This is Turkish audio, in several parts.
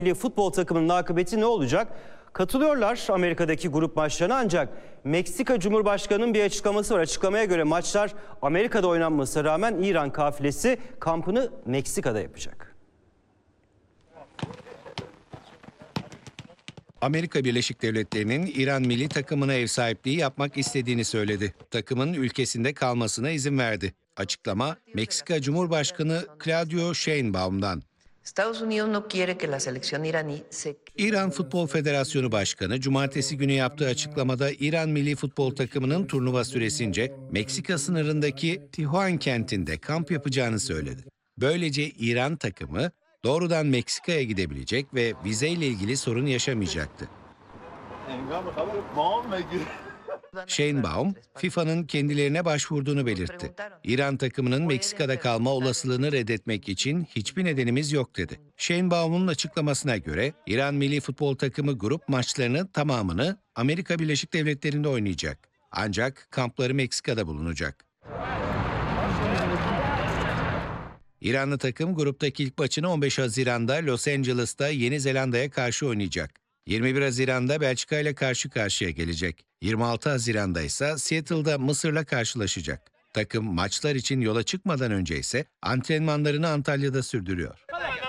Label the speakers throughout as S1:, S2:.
S1: Milli futbol takımının akıbeti ne olacak? Katılıyorlar Amerika'daki grup maçlarına, ancak Meksika Cumhurbaşkanı'nın bir açıklaması var. Açıklamaya göre maçlar Amerika'da oynanmasına rağmen İran kafilesi kampını Meksika'da yapacak.
S2: Amerika Birleşik Devletleri'nin İran milli takımına ev sahipliği yapmak istediğini söyledi. Takımın ülkesinde kalmasına izin verdi. Açıklama Meksika Cumhurbaşkanı Claudio Sheinbaum'dan. İran Futbol Federasyonu Başkanı cumartesi günü yaptığı açıklamada İran milli futbol takımının turnuva süresince Meksika sınırındaki Tijuana kentinde kamp yapacağını söyledi. Böylece İran takımı doğrudan Meksika'ya gidebilecek ve vizeyle ilgili sorun yaşamayacaktı. Sheinbaum, FIFA'nın kendilerine başvurduğunu belirtti. İran takımının Meksika'da kalma olasılığını reddetmek için hiçbir nedenimiz yok dedi. Sheinbaum'un açıklamasına göre İran milli futbol takımı grup maçlarının tamamını Amerika Birleşik Devletleri'nde oynayacak. Ancak kampları Meksika'da bulunacak. İranlı takım gruptaki ilk maçını 15 Haziran'da Los Angeles'ta Yeni Zelanda'ya karşı oynayacak. 21 Haziran'da Belçika ile karşı karşıya gelecek. 26 Haziran'da ise Seattle'da Mısır'la karşılaşacak. Takım maçlar için yola çıkmadan önce ise antrenmanlarını Antalya'da sürdürüyor.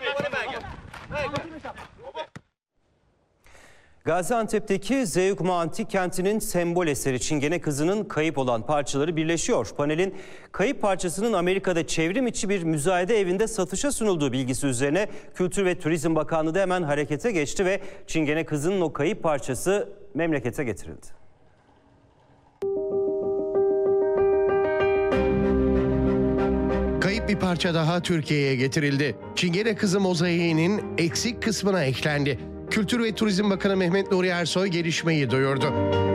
S1: Gaziantep'teki Zeugma Antik Kenti'nin sembol eseri Çingene Kızı'nın kayıp olan parçaları birleşiyor. Panelin kayıp parçasının Amerika'da çevrim içi bir müzayede evinde satışa sunulduğu bilgisi üzerine Kültür ve Turizm Bakanlığı da hemen harekete geçti ve Çingene Kızı'nın o kayıp parçası memlekete getirildi.
S3: Kayıp bir parça daha Türkiye'ye getirildi. Çingene Kızı mozaiğinin eksik kısmına eklendi. Kültür ve Turizm Bakanı Mehmet Nuri Ersoy gelişmeyi duyurdu.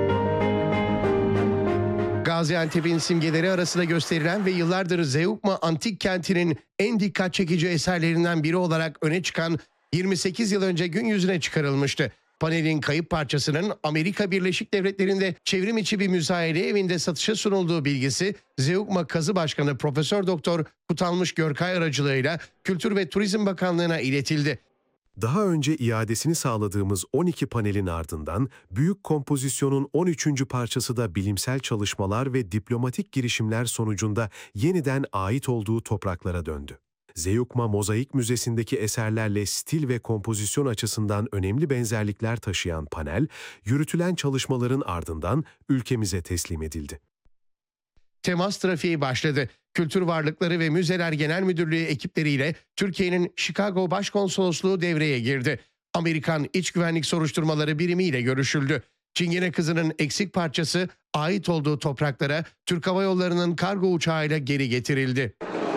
S3: Gaziantep'in simgeleri arasında gösterilen ve yıllardır Zeugma Antik Kenti'nin en dikkat çekici eserlerinden biri olarak öne çıkan 28 yıl önce gün yüzüne çıkarılmıştı. Panelin kayıp parçasının Amerika Birleşik Devletleri'nde çevrim içi bir müzayede evinde satışa sunulduğu bilgisi Zeugma Kazı Başkanı Profesör Doktor Kutalmış Görkay aracılığıyla Kültür ve Turizm Bakanlığı'na iletildi.
S4: Daha önce iadesini sağladığımız 12 panelin ardından büyük kompozisyonun 13. parçası da bilimsel çalışmalar ve diplomatik girişimler sonucunda yeniden ait olduğu topraklara döndü. Zeugma Mozaik Müzesi'ndeki eserlerle stil ve kompozisyon açısından önemli benzerlikler taşıyan panel, yürütülen çalışmaların ardından ülkemize teslim edildi.
S3: Temas trafiği başladı. Kültür Varlıkları ve Müzeler Genel Müdürlüğü ekipleriyle Türkiye'nin Chicago Başkonsolosluğu devreye girdi. Amerikan İç Güvenlik Soruşturmaları Birimi ile görüşüldü. Çingene Kızı'nın eksik parçası ait olduğu topraklara Türk Hava Yolları'nın kargo uçağıyla geri getirildi.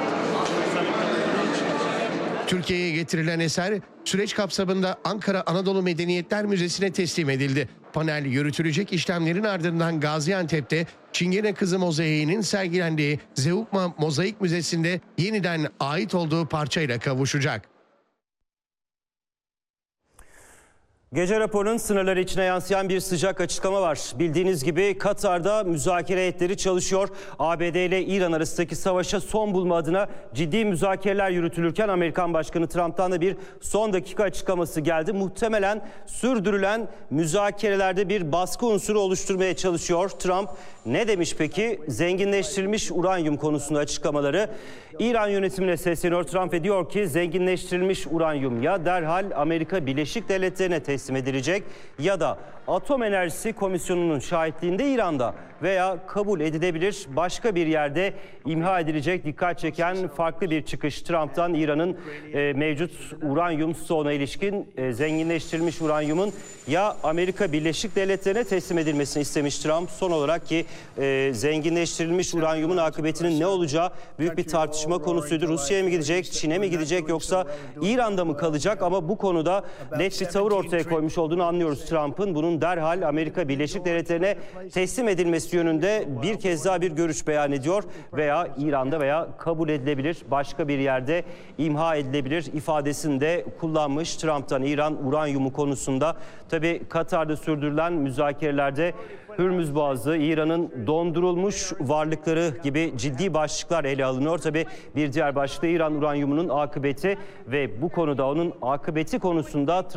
S3: Türkiye'ye getirilen eser süreç kapsamında Ankara Anadolu Medeniyetler Müzesi'ne teslim edildi. Panel yürütülecek işlemlerin ardından Gaziantep'te Çingene Kızı mozaiğinin sergilendiği Zeugma Mozaik Müzesi'nde yeniden ait olduğu parçayla kavuşacak.
S1: Gece raporunun sınırları içine yansıyan bir sıcak açıklama var. Bildiğiniz gibi Katar'da müzakere heyetleri çalışıyor. ABD ile İran arasındaki savaşa son bulma adına ciddi müzakereler yürütülürken Amerikan Başkanı Trump'tan da bir son dakika açıklaması geldi. Muhtemelen sürdürülen müzakerelerde bir baskı unsuru oluşturmaya çalışıyor. Trump ne demiş peki? Zenginleştirilmiş uranyum konusunda açıklamaları. İran yönetimine sesleniyor Trump ve diyor ki zenginleştirilmiş uranyum ya derhal Amerika Birleşik Devletleri'ne teslim edilecek ya da Atom Enerjisi Komisyonu'nun şahitliğinde İran'da veya kabul edilebilir başka bir yerde imha edilecek. Dikkat çeken farklı bir çıkış Trump'tan. İran'ın mevcut uranyum stoğuna ilişkin zenginleştirilmiş uranyumun ya Amerika Birleşik Devletleri'ne teslim edilmesini istemiş Trump. Son olarak ki zenginleştirilmiş uranyumun akıbetinin ne olacağı büyük bir tartışma konusuydu. Rusya'ya mı gidecek, Çin'e mi gidecek yoksa İran'da mı kalacak? Ama bu konuda net bir tavır ortaya koymuş olduğunu anlıyoruz Trump'ın. Bunun derhal Amerika Birleşik Devletleri'ne teslim edilmesi yönünde bir kez daha bir görüş beyan ediyor veya İran'da veya kabul edilebilir başka bir yerde imha edilebilir ifadesini de kullanmış Trump'tan İran uranyumu konusunda. Tabii Katar'da sürdürülen müzakerelerde Hürmüz Boğazı, İran'ın dondurulmuş varlıkları gibi ciddi başlıklar ele alınıyor. Tabii bir diğer başlık İran uranyumunun akıbeti ve bu konuda onun akıbeti konusunda